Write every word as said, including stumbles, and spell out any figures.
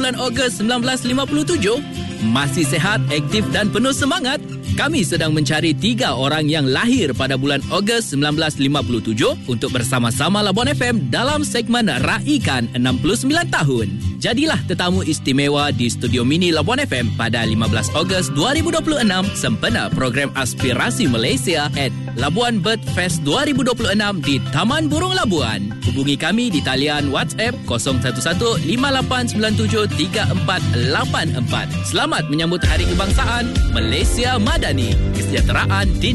bulan Ogos seribu sembilan ratus lima puluh tujuh? Masih sihat, aktif dan penuh semangat? Kami sedang mencari tiga orang yang lahir pada bulan Ogos seribu sembilan ratus lima puluh tujuh untuk bersama-sama Labuan F M dalam segmen Raikan enam puluh sembilan tahun. Jadilah tetamu istimewa di Studio Mini Labuan F M pada lima belas Ogos dua ribu dua puluh enam sempena program Aspirasi Malaysia at Labuan Bird Fest dua ribu dua puluh enam di Taman Burung Labuan. Hubungi kami di talian WhatsApp kosong satu satu lima lapan sembilan tujuh tiga empat lapan empat. Selamat menyambut Hari Kebangsaan Malaysia Madani. Kesejahteraan di